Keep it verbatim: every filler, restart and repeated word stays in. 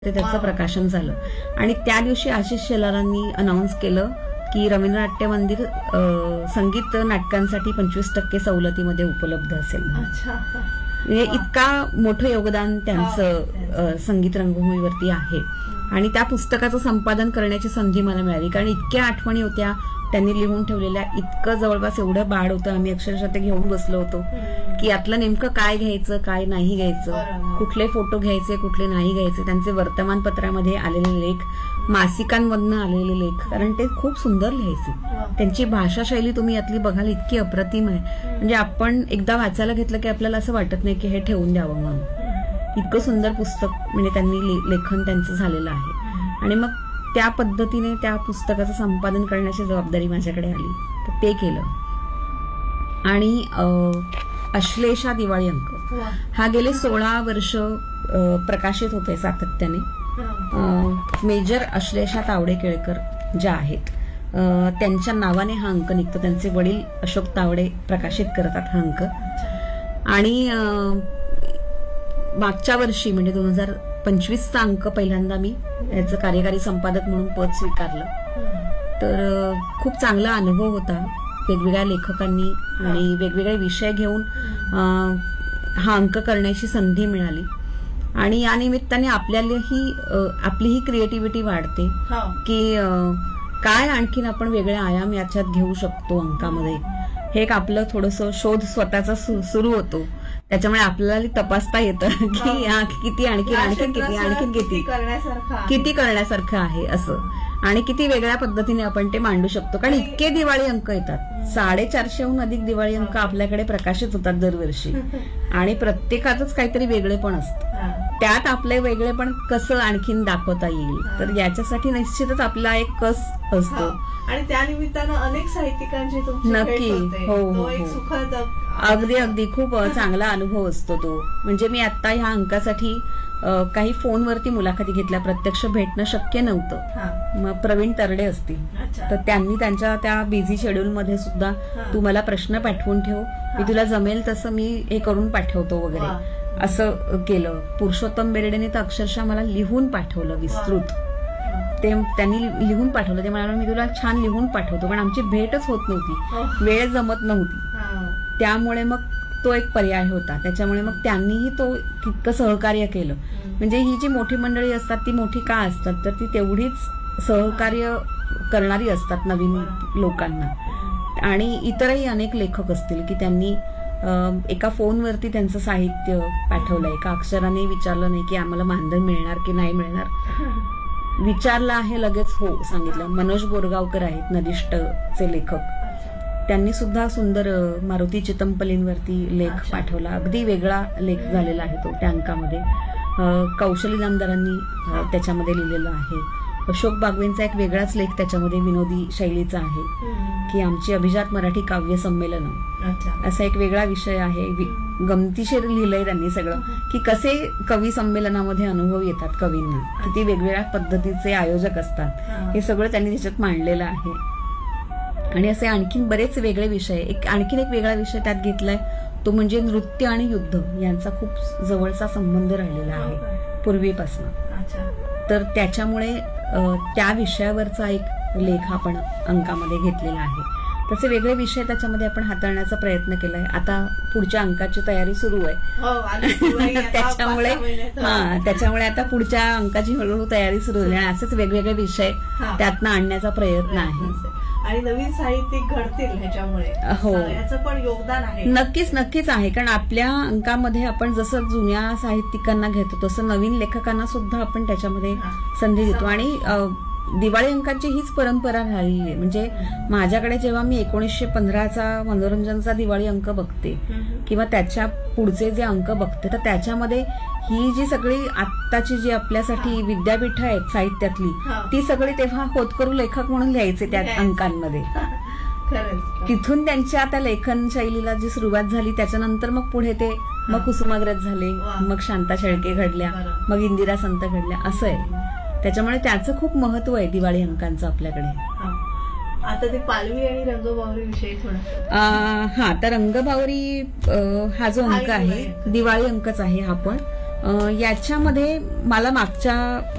ते त्याचं प्रकाशन झालं आणि त्या दिवशी आशिष शेलारांनी अनाऊन्स केलं की रवींद्र नाट्य मंदिर संगीत नाटकांसाठी पंचवीस टक्के सवलतीमध्ये उपलब्ध असेल. म्हणजे इतका मोठं योगदान त्यांचं संगीत रंगभूमीवरती आहे. आणि त्या पुस्तकाचं संपादन करण्याची संधी मला मिळाली कारण इतक्या आठवणी होत्या त्यांनी लिहून ठेवलेल्या. इतकं जवळपास एवढं बाळ होतं, आम्ही अक्षरशः ते घेऊन बसलो होतो की यातलं नेमकं काय घ्यायचं काय नाही घ्यायचं, कुठले फोटो घ्यायचे कुठले नाही घ्यायचे, त्यांचे वर्तमानपत्रामध्ये आलेले लेख, मासिकांमधनं आलेले लेख, कारण ते खूप सुंदर लिहायचे. त्यांची भाषा शैली तुम्ही यातली बघाल इतकी अप्रतिम आहे. म्हणजे आपण एकदा वाचायला घेतलं की आपल्याला असं वाटत नाही की हे ठेवून द्यावं म्हणून. इतकं सुंदर पुस्तक म्हणजे त्यांनी लेखन त्यांचं झालेलं आहे. आणि मग त्या पद्धतीने त्या पुस्तकाचं संपादन करण्याची जबाबदारी माझ्याकडे आली, तर ते केलं. आणि अश्लेषा दिवाळी अंक हा गेले सोळा वर्ष प्रकाशित होतोय सातत्याने. मेजर अश्लेषा तावडे केळकर ज्या आहेत त्यांच्या नावाने हा अंक निघतो. त्यांचे वडील अशोक तावडे प्रकाशित करतात हा अंक. आणि मागच्या वर्षी म्हणजे दोन हजार पंचवीसचा अंक पहिल्यांदा मी याचं कार्यकारी संपादक म्हणून पद स्वीकारलं. तर खूप चांगला अनुभव होता. वेगवेगळ्या लेखकांनी आणि वेगवेगळे विषय घेऊन हा अंक करण्याची संधी मिळाली. आणि या निमित्ताने आपल्यालाही आपलीही क्रिएटिव्हिटी वाढते की काय आणखीन आपण वेगळे आयाम याच्यात घेऊ शकतो अंकामध्ये. हे एक आपलं थोडंसं शोध स्वतःचा सुरू होतो. त्याच्यामुळे आपल्याला तपासता येतं की किती आणखी आणखी किती आणखी किती किती करण्यासारखं आहे असं, आणि किती वेगळ्या पद्धतीने आपण ते मांडू शकतो. कारण इतके दिवाळी अंक येतात, साडेचारशेहून अधिक दिवाळी अंक आपल्याकडे प्रकाशित होतात दरवर्षी. आणि प्रत्येकातच काहीतरी वेगळेपण असतं. त्यात आपले वेगळेपण कसं आणखीन दाखवता येईल, तर याच्यासाठी निश्चितच आपला एक कस असतो. आणि त्या निमित्तानं अनेक साहित्यिकांची नक्की हो हो सुखद अगदी अगदी खूप चांगला अनुभव असतो तो. म्हणजे मी आता ह्या अंकासाठी काही फोनवरती मुलाखती घेतल्या, प्रत्यक्ष भेटणं शक्य नव्हतं. मग प्रवीण तरडे असतील तर त्यांनी त्यांच्या त्या बिझी शेड्यूलमध्ये सुद्धा तू मला प्रश्न पाठवून ठेव, मी तुला जमेल तसं मी हे करून पाठवतो वगैरे असं केलं. पुरुषोत्तम बेर्डेने तर अक्षरशः मला लिहून पाठवलं विस्तृत. ते त्यांनी लिहून पाठवलं. ते म्हणाले मी तुला छान लिहून पाठवतो, पण आमची भेटच होत नव्हती, वेळ जमत नव्हती. त्यामुळे मग तो एक पर्याय होता. त्याच्यामुळे मग त्यांनीही तो तितकं सहकार्य केलं. म्हणजे ही जी मोठी मंडळी असतात ती मोठी का असतात, तर ती तेवढीच सहकार्य करणारी असतात नवीन लोकांना. आणि इतरही अनेक लेखक असतील की त्यांनी एका फोनवरती त्यांचं साहित्य पाठवलं. एका अक्षराने विचारलं नाही की आम्हाला मानधन मिळणार की नाही मिळणार, विचारलं आहे लगेच हो सांगितलं. मनोज बोरगावकर आहेत नदिष्टचे लेखक, त्यांनी सुद्धा सुंदर मारुती चितंपलींवरती लेख पाठवला. अगदी वेगळा लेख झालेला आहे तो त्या अंकामध्ये. कौशली नामदारांनी त्याच्यामध्ये लिहिलेलं आहे. अशोक बागवेंचा एक वेगळाच लेख त्याच्यामध्ये विनोदी शैलीचा आहे की आमची अभिजात मराठी काव्य संमेलन, असा एक वेगळा विषय आहे. गमतीशीर लिहिलंय त्यांनी सगळं की कसे कवी संमेलनामध्ये अनुभव येतात कवींना, किती वेगवेगळ्या पद्धतीचे आयोजक असतात, हे सगळं त्यांनी त्याच्यात मांडलेलं आहे. आणि असे आणखीन बरेच वेगळे विषय. एक आणखीन एक वेगळा विषय त्यात घेतलाय तो म्हणजे नृत्य आणि युद्ध यांचा खूप जवळचा संबंध राहिलेला आहे पूर्वीपासून. तर त्याच्यामुळे त्या विषयावरचा एक लेख आपण अंकामध्ये घेतलेला आहे. तसे वेगळे विषय त्याच्यामध्ये आपण हाताळण्याचा प्रयत्न केलाय. आता पुढच्या अंकाची तयारी सुरू आहे. त्याच्यामुळे हा त्याच्यामुळे आता पुढच्या अंकाची हळूहळू तयारी सुरू होईल आणि असेच वेगवेगळे विषय त्यातनं आणण्याचा प्रयत्न आहे. आणि नवीन साहित्यिक घडतील ह्याच्यामुळे. हो, याचं पण योगदान आहे. नक्कीच नक्कीच आहे. कारण आपल्या अंकामध्ये आपण जसं जुन्या साहित्यिकांना घेतो तसं नवीन लेखकांना सुद्धा आपण त्याच्यामध्ये संधी देतो. आणि दिवाळी अंकाची हीच परंपरा राहिली आहे. म्हणजे माझ्याकडे जेव्हा मी एकोणीसशे पंधराचा मनोरंजनचा दिवाळी अंक बघते किंवा त्याच्या पुढचे जे अंक बघते, तर त्याच्यामध्ये ही जी सगळी आत्ताची जी आपल्यासाठी विद्यापीठ आहेत साहित्यातली, ती सगळी तेव्हा होतकरू लेखक म्हणून लिहायचे त्या अंकांमध्ये. तिथून त्यांच्या आता लेखन शैलीला जी सुरुवात झाली त्याच्यानंतर मग पुढे ते मग कुसुमाग्रज झाले, मग शांता शेळके घडल्या, मग इंदिरा संत घडल्या, असं आहे. त्याच्यामुळे त्याचं खूप महत्व आहे दिवाळी अंकांचं आपल्याकडे. आता ते पालवी आणि रंगबावरी विषयी थोडं. हा तर रंगबावरी हा जो अंक आहे दिवाळी अंकच आहे हा, पण अ, याच्यामध्ये मला मागच्या